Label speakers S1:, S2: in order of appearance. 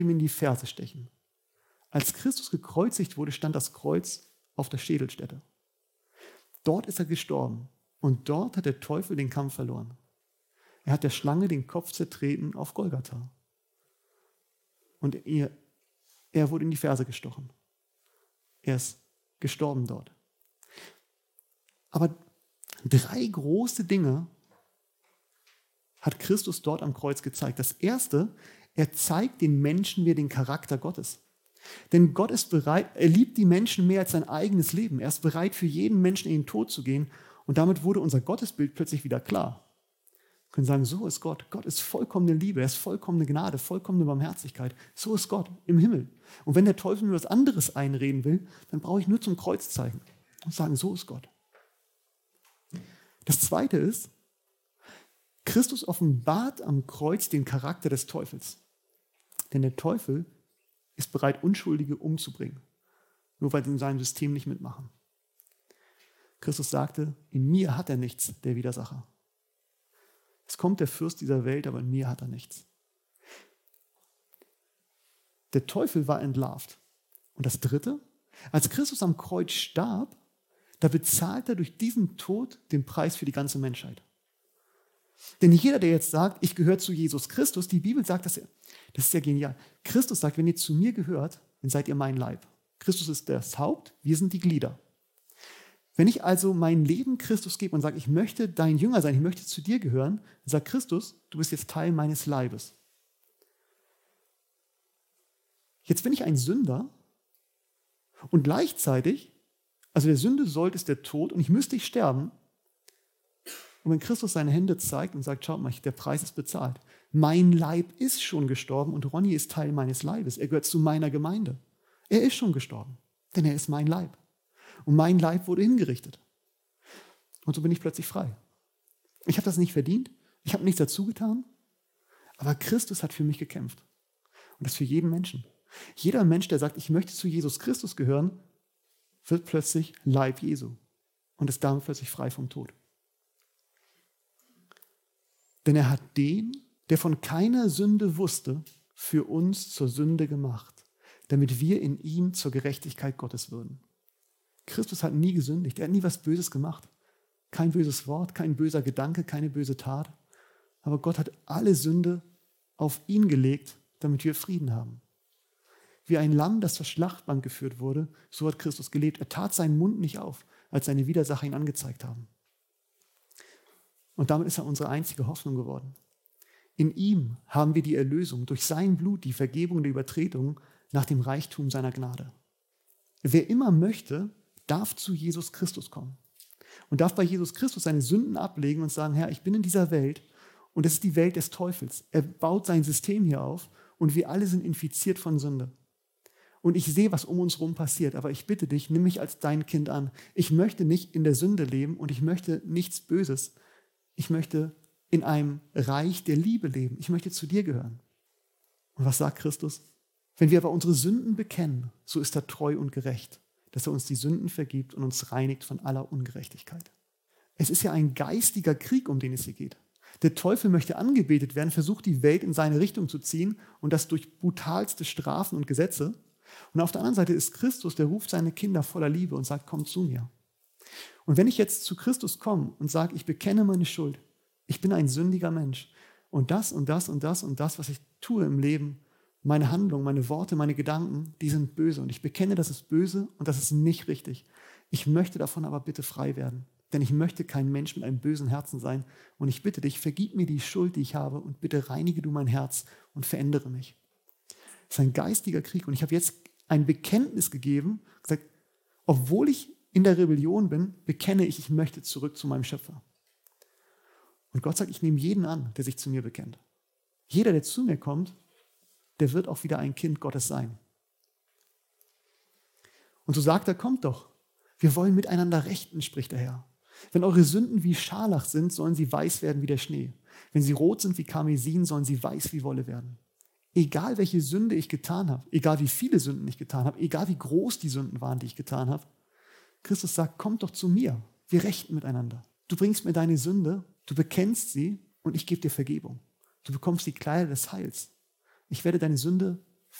S1: ihm in die Ferse stechen. Als Christus gekreuzigt wurde, stand das Kreuz auf der Schädelstätte. Dort ist er gestorben und dort hat der Teufel den Kampf verloren. Er hat der Schlange den Kopf zertreten auf Golgatha. Und er wurde in die Ferse gestochen. Er ist gestorben dort. Aber 3 große Dinge hat Christus dort am Kreuz gezeigt. Das erste, er zeigt den Menschen wieder den Charakter Gottes. Denn Gott ist bereit, er liebt die Menschen mehr als sein eigenes Leben. Er ist bereit, für jeden Menschen in den Tod zu gehen. Und damit wurde unser Gottesbild plötzlich wieder klar. Wir können sagen, so ist Gott. Gott ist vollkommene Liebe, er ist vollkommene Gnade, vollkommene Barmherzigkeit. So ist Gott im Himmel. Und wenn der Teufel mir was anderes einreden will, dann brauche ich nur zum Kreuz zeigen und sagen, so ist Gott. Das zweite ist, Christus offenbart am Kreuz den Charakter des Teufels. Denn der Teufel ist bereit, Unschuldige umzubringen, nur weil sie in seinem System nicht mitmachen. Christus sagte, in mir hat er nichts, der Widersacher. Es kommt der Fürst dieser Welt, aber in mir hat er nichts. Der Teufel war entlarvt. Und das dritte, als Christus am Kreuz starb, da bezahlt er durch diesen Tod den Preis für die ganze Menschheit. Denn jeder, der jetzt sagt, ich gehöre zu Jesus Christus, die Bibel sagt das ja, das ist ja genial. Christus sagt, wenn ihr zu mir gehört, dann seid ihr mein Leib. Christus ist das Haupt, wir sind die Glieder. Wenn ich also mein Leben Christus gebe und sage, ich möchte dein Jünger sein, ich möchte zu dir gehören, dann sagt Christus, du bist jetzt Teil meines Leibes. Jetzt bin ich ein Sünder und gleichzeitig, also der Sünde sollte ist der Tod und ich müsste sterben. Und wenn Christus seine Hände zeigt und sagt, schaut mal, der Preis ist bezahlt. Mein Leib ist schon gestorben und Ronny ist Teil meines Leibes. Er gehört zu meiner Gemeinde. Er ist schon gestorben, denn er ist mein Leib. Und mein Leib wurde hingerichtet. Und so bin ich plötzlich frei. Ich habe das nicht verdient, ich habe nichts dazu getan, aber Christus hat für mich gekämpft. Und das für jeden Menschen. Jeder Mensch, der sagt, ich möchte zu Jesus Christus gehören, wird plötzlich Leib Jesu und ist damit plötzlich frei vom Tod. Denn er hat den, der von keiner Sünde wusste, für uns zur Sünde gemacht, damit wir in ihm zur Gerechtigkeit Gottes würden. Christus hat nie gesündigt, er hat nie was Böses gemacht. Kein böses Wort, kein böser Gedanke, keine böse Tat. Aber Gott hat alle Sünde auf ihn gelegt, damit wir Frieden haben. Wie ein Lamm, das zur Schlachtbank geführt wurde, so hat Christus gelebt. Er tat seinen Mund nicht auf, als seine Widersacher ihn angezeigt haben. Und damit ist er unsere einzige Hoffnung geworden. In ihm haben wir die Erlösung, durch sein Blut die Vergebung der Übertretungen nach dem Reichtum seiner Gnade. Wer immer möchte, darf zu Jesus Christus kommen und darf bei Jesus Christus seine Sünden ablegen und sagen, Herr, ich bin in dieser Welt und es ist die Welt des Teufels. Er baut sein System hier auf und wir alle sind infiziert von Sünde. Und ich sehe, was um uns herum passiert, aber ich bitte dich, nimm mich als dein Kind an. Ich möchte nicht in der Sünde leben und ich möchte nichts Böses. Ich möchte in einem Reich der Liebe leben. Ich möchte zu dir gehören. Und was sagt Christus? Wenn wir aber unsere Sünden bekennen, so ist er treu und gerecht, dass er uns die Sünden vergibt und uns reinigt von aller Ungerechtigkeit. Es ist ja ein geistiger Krieg, um den es hier geht. Der Teufel möchte angebetet werden, versucht die Welt in seine Richtung zu ziehen und das durch brutalste Strafen und Gesetze. Und auf der anderen Seite ist Christus, der ruft seine Kinder voller Liebe und sagt, komm zu mir. Und wenn ich jetzt zu Christus komme und sage, ich bekenne meine Schuld, ich bin ein sündiger Mensch und das und das und das und das, was ich tue im Leben, meine Handlungen, meine Worte, meine Gedanken, die sind böse. Und ich bekenne, das ist böse und das ist nicht richtig. Ich möchte davon aber bitte frei werden. Denn ich möchte kein Mensch mit einem bösen Herzen sein. Und ich bitte dich, vergib mir die Schuld, die ich habe und bitte reinige du mein Herz und verändere mich. Das ist ein geistiger Krieg. Und ich habe jetzt ein Bekenntnis gegeben, gesagt, obwohl ich in der Rebellion bin, bekenne ich, ich möchte zurück zu meinem Schöpfer. Und Gott sagt, ich nehme jeden an, der sich zu mir bekennt. Jeder, der zu mir kommt, der wird auch wieder ein Kind Gottes sein. Und so sagt er, kommt doch, wir wollen miteinander rechten, spricht der Herr. Wenn eure Sünden wie Scharlach sind, sollen sie weiß werden wie der Schnee. Wenn sie rot sind wie Karmesin, sollen sie weiß wie Wolle werden. Egal welche Sünde ich getan habe, egal wie viele Sünden ich getan habe, egal wie groß die Sünden waren, die ich getan habe, Christus sagt, kommt doch zu mir, wir rechten miteinander. Du bringst mir deine Sünde, du bekennst sie und ich gebe dir Vergebung. Du bekommst die Kleider des Heils. Ich werde deine Sünde